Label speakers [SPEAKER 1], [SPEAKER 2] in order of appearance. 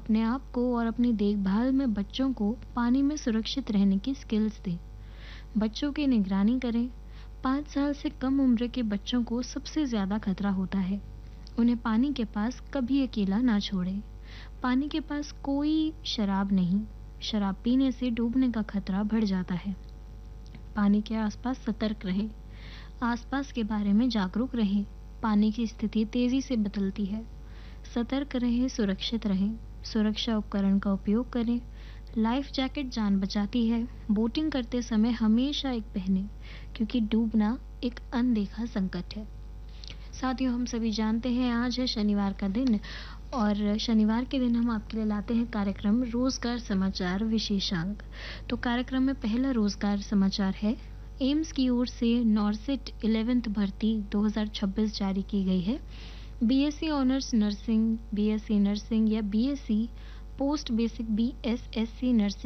[SPEAKER 1] अपने आप को और अपनी देखभाल में बच्चों को पानी में सुरक्षित रहने की स्किल्स दें। बच्चों की निगरानी करें। 5 साल से कम उम्र के बच्चों को सबसे ज्यादा खतरा होता है। उन्हें पानी के पास कभी अकेला ना छोड़ें। पानी के पास कोई शराब नहीं। शराब पीने से डूबने का खतरा बढ़ जाता है। पानी के आसपास सतर्क रहें। आसपास के बारे में जागरूक रहें। पानी की स्थिति तेजी से बदलती है। सतर्क रहें, सुरक्षित रहें। सुरक्षा उपकरण का उपयोग करें। लाइफ जैकेट जान बचाती है। बोटिंग करते समय हमेशा एक पहने, क्योंकि डूबना एक अनदेखा संकट है। साथियों, हम सभी जानते हैं आज है शनिवार का दिन, और शनिवार के दिन हम आपके लिए लाते हैं कार्यक्रम रोजगार समाचार विशेषांक। तो कार्यक्रम में पहला रोजगार समाचार है। एम्स की ओर से नॉर्सेट 11th भर्ती 2026 जारी की गई है। BSc honours nursing, BSc nursing या BSc post basic BSSC nursing